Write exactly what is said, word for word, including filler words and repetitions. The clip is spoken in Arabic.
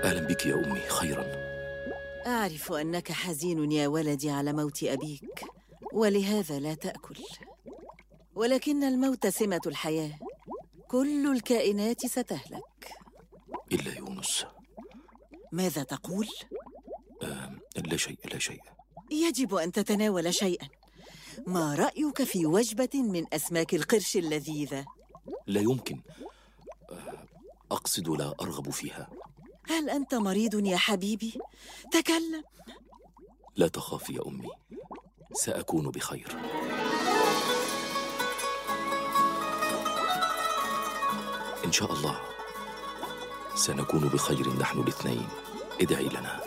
أهلا بك يا أمي، خيرا. أعرف أنك حزين يا ولدي على موت أبيك، ولهذا لا تأكل. ولكن الموت سمة الحياة، كل الكائنات ستهلك إلا يونس. ماذا تقول؟ آه، لا شيء لا شيء. يجب أن تتناول شيئاً. ما رأيك في وجبة من أسماك القرش اللذيذة؟ لا يمكن، أقصد لا أرغب فيها. هل أنت مريض يا حبيبي؟ تكلم. لا تخافي يا أمي، سأكون بخير. إن شاء الله سنكون بخير نحن الاثنين. ادعي لنا.